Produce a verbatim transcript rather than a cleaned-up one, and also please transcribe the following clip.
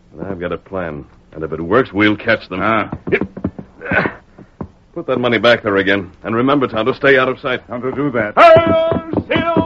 And I've got a plan. And if it works, we'll catch them. Ah. Put that money back there again. And remember, Tonto, stay out of sight. Time to do that. Hail, Silver!